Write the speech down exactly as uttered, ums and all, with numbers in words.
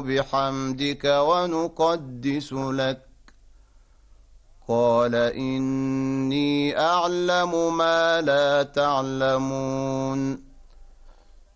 بحمدك ونقدس لك قال إني أعلم ما لا تعلمون